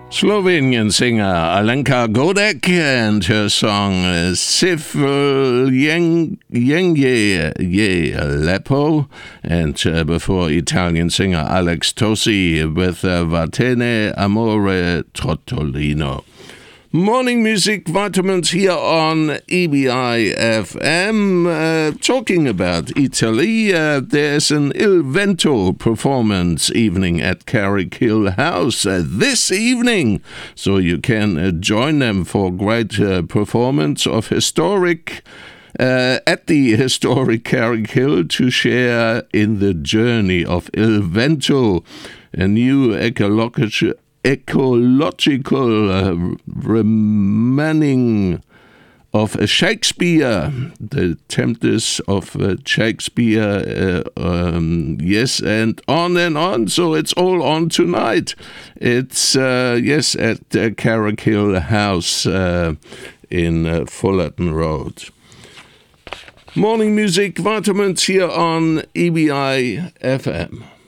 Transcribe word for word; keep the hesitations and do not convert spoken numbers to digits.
Slovenian singer Alenka Godek and her song uh, Sifl Yenge Ye Lepo, and uh, before Italian singer Alex Tosi with uh, Vatene Amore Trottolino. Morning Music Vitamins here on E B I F M. Uh, talking about Italy, uh, there's an Il Vento performance evening at Carrickhill House uh, this evening. So you can uh, join them for great uh, performance of historic uh, at the historic Carrickhill to share in the journey of Il Vento, a new ecological ecological uh, remaining of uh, Shakespeare, the Tempest of uh, Shakespeare, uh, um, yes, and on and on. So it's all on tonight. It's, uh, yes, at uh, Carrickhill House uh, in uh, Fullerton Road. Morning Music Vitamins here on E B I F M.